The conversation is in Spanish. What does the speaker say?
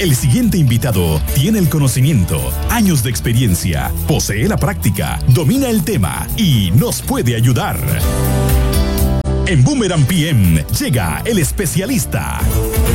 El siguiente invitado tiene el conocimiento, años de experiencia, posee la práctica, domina el tema y nos puede ayudar. En Boomerang PM llega el especialista.